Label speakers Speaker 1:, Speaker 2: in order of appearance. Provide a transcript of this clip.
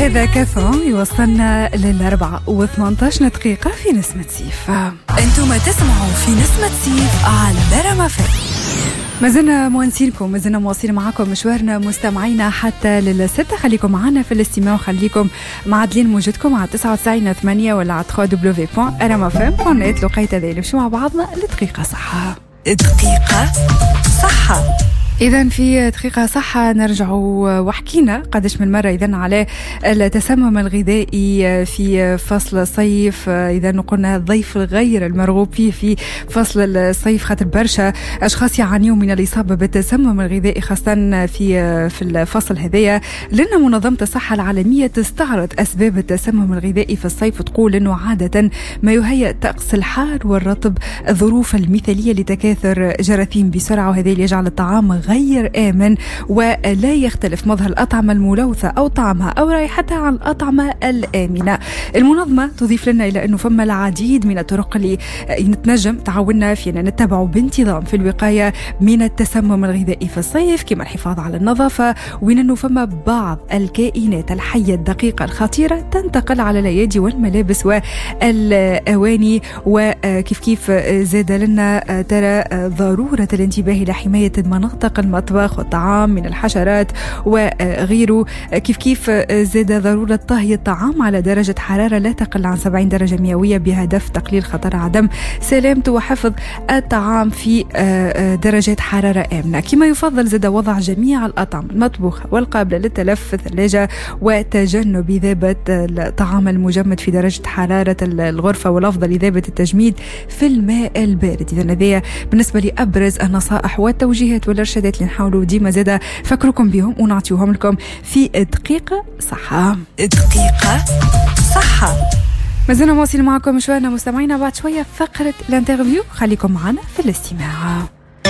Speaker 1: هذا كفو يوصلنا لل4:18 دقيقة في نسمة سيف. انتم تسمعوا في نسمة سيف على رما فم. مازلنا موانسينكم، مازلنا مواصلين معاكم مشوارنا مستمعينا حتى لل6. خليكم معنا في الاستماع وخليكم معدلين موجودكم على 99.8 ولا على www.ramafm.net. لقيت ذي نمشي مع بعضنا لدقيقة صحة. دقيقة صحة. إذن في دقيقة صحة نرجع وحكينا قدش من مرة إذن على التسمم الغذائي في فصل الصيف. إذن قلنا الضيف الغير المرغوب فيه في فصل الصيف، خاطر برشا أشخاص يعانيون من الإصابة بالتسمم الغذائي خاصة في الفصل هذايا. لأن منظمة الصحة العالمية تستعرض أسباب التسمم الغذائي في الصيف وتقول أنه عادة ما يهيئ الطقس الحار والرطب الظروف المثالية لتكاثر جراثيم بسرعة، وهذا يجعل الطعام غير آمن ولا يختلف مظهر الأطعمة الملوثة أو طعمها أو رائحتها عن الأطعمة الآمنة. المنظمة تضيف لنا إلى أنه فما العديد من الطرق اللي نتنجم تعاوننا فينا نتبعه بانتظام في الوقاية من التسمم الغذائي في الصيف، كما الحفاظ على النظافة، وين أنه فما بعض الكائنات الحية الدقيقة الخطيرة تنتقل على الأيادي والملابس والأواني. وكيف زاد لنا ترى ضرورة الانتباه لحماية المناطق المطبخ والطعام من الحشرات وغيره. كيف زاد ضرورة طهي الطعام على درجة حرارة لا تقل عن 70 درجة مئوية بهدف تقليل خطر عدم سلامته وحفظ الطعام في درجات حرارة آمنة. كما يفضل زاد وضع جميع الأطعمة المطبوخة والقابلة للتلف في الثلاجة وتجنب إذابة الطعام المجمد في درجة حرارة الغرفة، والأفضل إذابة التجميد في الماء البارد. إذا هذه بالنسبة لأبرز النصائح والتوجيهات والإرشادات اللي نحاولوا ديما زادا فكركم بهم ونعطيوهم لكم في دقيقة صحة. دقيقة صحة. مازلنا مواصلين معكم مشوارنا مستمعينا. بعد شوية فقرة الانترفيو، خليكم معنا في الاستماع.